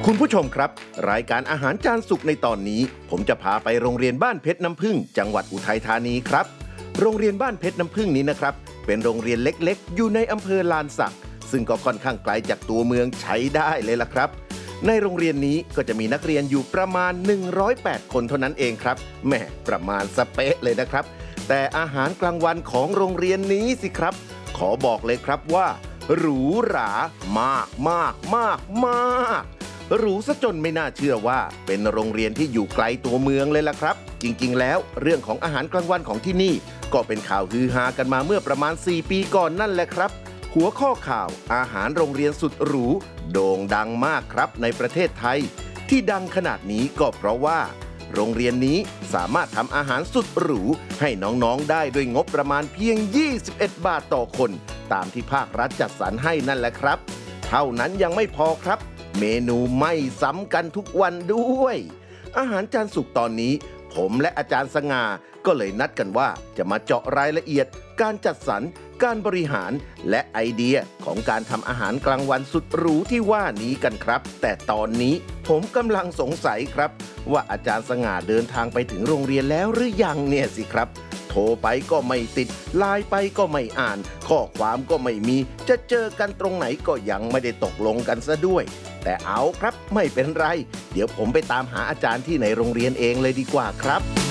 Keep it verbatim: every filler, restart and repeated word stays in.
คุณผู้ชมครับรายการอาหารจานสุกในตอนนี้ผมจะพาไปโรงเรียนบ้านเพชรน้ำผึ้งจังหวัดอุทัยธานีครับโรงเรียนบ้านเพชรน้ำผึ้งนี้นะครับเป็นโรงเรียนเล็กๆอยู่ในอำเภอลานสักซึ่งก็ค่อนข้างไกลจากตัวเมืองใช้ได้เลยล่ะครับในโรงเรียนนี้ก็จะมีนักเรียนอยู่ประมาณหนึ่งร้อยแปดคนเท่านั้นเองครับแหมประมาณสเป๊ะเลยนะครับแต่อาหารกลางวันของโรงเรียนนี้สิครับขอบอกเลยครับว่าหรูหรามากมากมากมากหรูซะจนไม่น่าเชื่อว่าเป็นโรงเรียนที่อยู่ไกลตัวเมืองเลยล่ะครับจริงๆแล้วเรื่องของอาหารกลางวันของที่นี่ก็เป็นข่าวฮือฮากันมาเมื่อประมาณสี่ปีก่อนนั่นแหละครับหัวข้อข่าวอาหารโรงเรียนสุดหรูโด่งดังมากครับในประเทศไทยที่ดังขนาดนี้ก็เพราะว่าโรงเรียนนี้สามารถทำอาหารสุดหรูให้น้องๆได้ด้วยงบประมาณเพียงยี่สิบเอ็ดบาทต่อคนตามที่ภาครัฐจัดสรรให้นั่นแหละครับเท่านั้นยังไม่พอครับเมนูไม่ซ้ำกันทุกวันด้วยอาหารจานสุกตอนนี้ผมและอาจารย์สง่าก็เลยนัดกันว่าจะมาเจาะรายละเอียดการจัดสรรการบริหารและไอเดียของการทำอาหารกลางวันสุดหรูที่ว่านี้กันครับแต่ตอนนี้ผมกำลังสงสัยครับว่าอาจารย์สง่าเดินทางไปถึงโรงเรียนแล้วหรือยังเนี่ยสิครับโทรไปก็ไม่ติดไลน์ไปก็ไม่อ่านข้อความก็ไม่มีจะเจอกันตรงไหนก็ยังไม่ได้ตกลงกันซะด้วยแต่เอาครับไม่เป็นไรเดี๋ยวผมไปตามหาอาจารย์ที่ในโรงเรียนเองเลยดีกว่าครับ